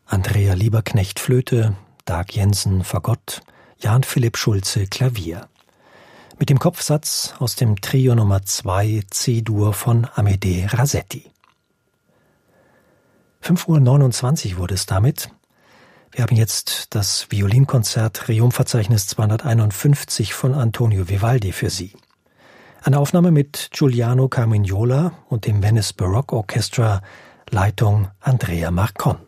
Andrea Lieberknecht Flöte, Dag Jensen Fagott, Jan Philipp Schulze Klavier. Mit dem Kopfsatz aus dem Trio Nummer 2 C-Dur von Amédée Rasetti. 5:29 Uhr wurde es damit. Wir haben jetzt das Violinkonzert Triumphverzeichnis 251 von Antonio Vivaldi für Sie. Eine Aufnahme mit Giuliano Carmignola und dem Venice Baroque Orchestra, Leitung Andrea Marcon.